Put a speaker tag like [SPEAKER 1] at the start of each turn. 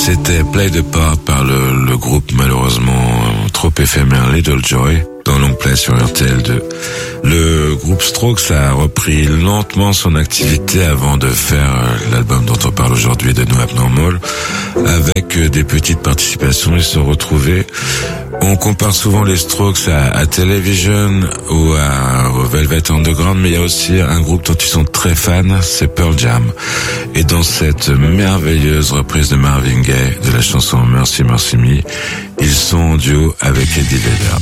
[SPEAKER 1] C'était Play the Part par le groupe malheureusement trop éphémère Little Joy dans Long Play sur RTL2. Le groupe Strokes a repris lentement son activité avant de faire l'album dont on parle aujourd'hui, The New Abnormal, avec des petites participations. Ils se sont retrouvés. On compare souvent les Strokes à Television ou au Velvet Underground, mais il y a aussi un groupe dont ils sont très fans, c'est Pearl Jam. Et dans cette merveilleuse reprise de Marvin Gaye de la chanson Mercy Mercy Me, ils sont en duo avec Eddie Vedder.